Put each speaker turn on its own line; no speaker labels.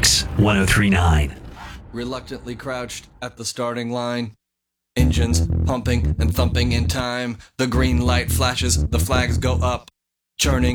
Wax 1039.
Reluctantly crouched at the starting line. Engines pumping and thumping in time. The green light flashes, the flags go up. Churning